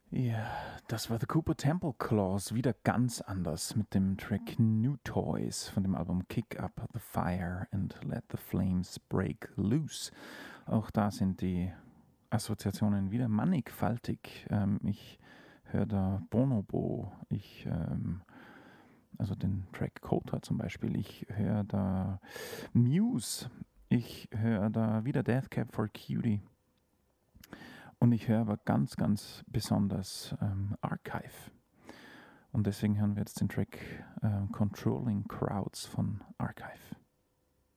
Ja, das war The Cooper Temple Clause, wieder ganz anders mit dem Track New Toys von dem Album Kick Up the Fire and Let the Flames Break Loose. Auch da sind die Assoziationen wieder mannigfaltig. Ich höre da Bonobo, also den Track Kota zum Beispiel, ich höre da Muse, ich höre da wieder Death Cab for Cutie. Und ich höre aber ganz, ganz besonders Archive. Und deswegen hören wir jetzt den Track Controlling Crowds von Archive.